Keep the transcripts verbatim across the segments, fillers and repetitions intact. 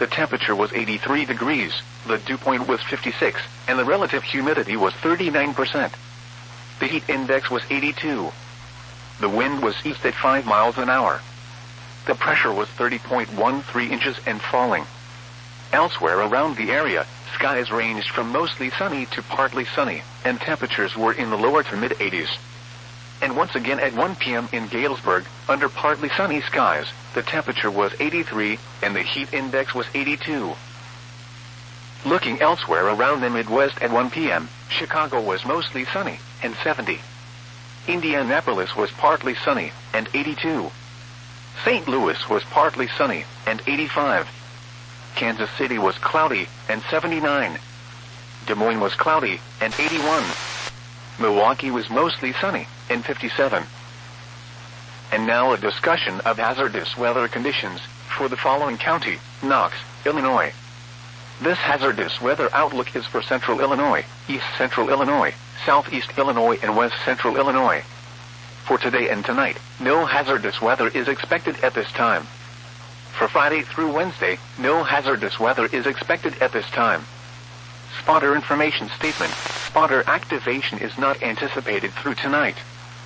The temperature was eighty-three degrees, the dew point was fifty-six, and the relative humidity was thirty-nine percent. The heat index was eighty-two. The wind was east at five miles an hour. The pressure was thirty point one three inches and falling. Elsewhere around the area, skies ranged from mostly sunny to partly sunny, and temperatures were in the lower to mid-eighties. And once again at one p m in Galesburg, under partly sunny skies, the temperature was eighty-three, and the heat index was eighty-two. Looking elsewhere around the Midwest at one p m, Chicago was mostly sunny, and seventy. Indianapolis was partly sunny, and eighty-two. Saint Louis was partly sunny, and eighty-five. Kansas City was cloudy, and seventy-nine. Des Moines was cloudy, and eighty-one. Milwaukee was mostly sunny, and fifty-seven. And now a discussion of hazardous weather conditions for the following county: Knox, Illinois. This hazardous weather outlook is for central Illinois, east central Illinois, southeast Illinois, and west central Illinois. For today and tonight, no hazardous weather is expected at this time. For Friday through Wednesday, no hazardous weather is expected at this time. Spotter information statement: spotter activation is not anticipated through tonight.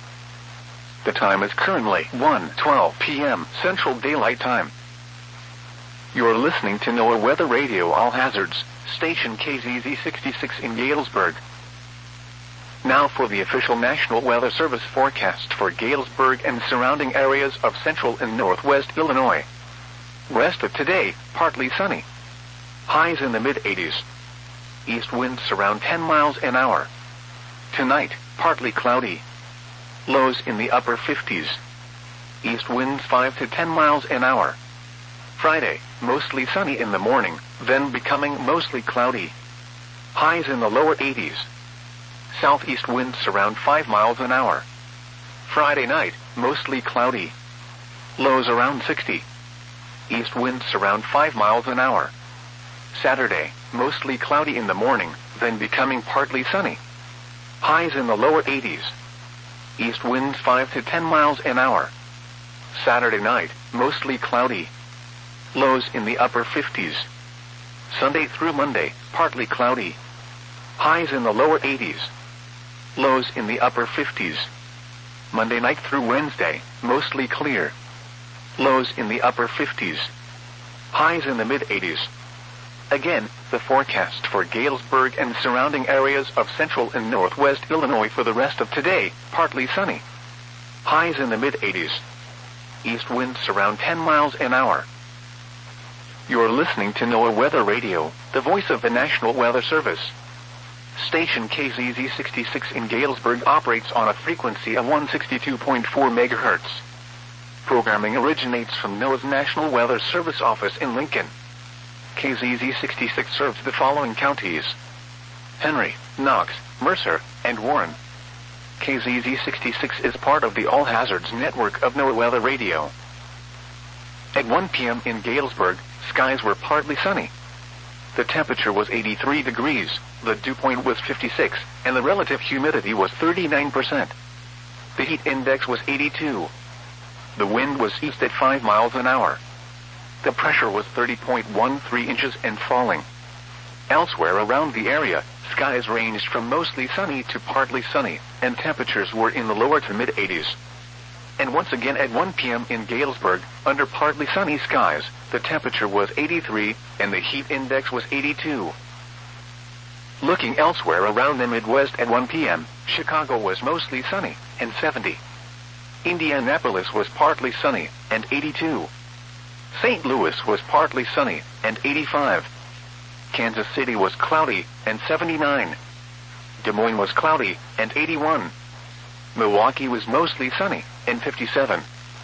The time is currently one twelve p m Central Daylight Time. You're listening to NOAA Weather Radio All Hazards, station K Z Z sixty-six in Galesburg. Now for the official National Weather Service forecast for Galesburg and surrounding areas of central and northwest Illinois. Rest of today, partly sunny. Highs in the mid-eighties. East winds around ten miles an hour. Tonight, partly cloudy. Lows in the upper fifties. East winds five to ten miles an hour. Friday, mostly sunny in the morning, then becoming mostly cloudy. Highs in the lower eighties. Southeast winds around five miles an hour. Friday night, mostly cloudy. Lows around sixty. East winds around five miles an hour. Saturday, mostly cloudy in the morning, then becoming partly sunny. Highs in the lower eighties. East winds five to ten miles an hour. Saturday night, mostly cloudy. Lows in the upper fifties. Sunday through Monday, partly cloudy. Highs in the lower eighties. Lows in the upper fifties. Monday night through Wednesday, mostly clear. Lows in the upper fifties. Highs in the mid-eighties. Again, the forecast for Galesburg and surrounding areas of central and northwest Illinois for the rest of today: partly sunny. Highs in the mid-eighties. East winds around ten miles an hour. You're listening to NOAA Weather Radio, the voice of the National Weather Service. Station K Z Z sixty-six in Galesburg operates on a frequency of one hundred sixty-two point four megahertz. Programming originates from NOAA's National Weather Service office in Lincoln. K Z Z sixty-six serves the following counties: Henry, Knox, Mercer, and Warren. K Z Z sixty-six is part of the All Hazards network of NOAA Weather Radio. At one p m in Galesburg, skies were partly sunny. The temperature was eighty-three degrees, the dew point was fifty-six, and the relative humidity was thirty-nine percent. The heat index was eighty-two. The wind was east at five miles an hour. The pressure was thirty point one three inches and falling. Elsewhere around the area, skies ranged from mostly sunny to partly sunny, and temperatures were in the lower to mid-eighties. And once again at one p m in Galesburg, under partly sunny skies, the temperature was eighty-three, and the heat index was eighty-two. Looking elsewhere around the Midwest at one p m, Chicago was mostly sunny, and seventy. Indianapolis was partly sunny, and eighty-two. Saint Louis was partly sunny, and eighty-five. Kansas City was cloudy, and seventy-nine. Des Moines was cloudy, and eighty-one. Milwaukee was mostly sunny, and fifty-seven.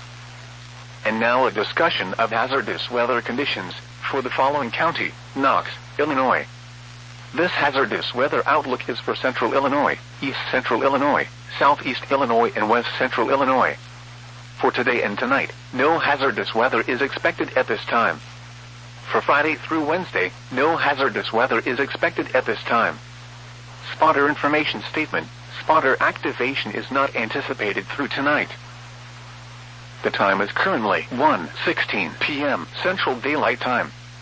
And now a discussion of hazardous weather conditions for the following county: Knox, Illinois. This hazardous weather outlook is for central Illinois, east central Illinois, southeast Illinois, and west central Illinois. For today and tonight, no hazardous weather is expected at this time. For Friday through Wednesday, no hazardous weather is expected at this time. Spotter information statement: spotter activation is not anticipated through tonight. The time is currently one sixteen p m Central Daylight Time.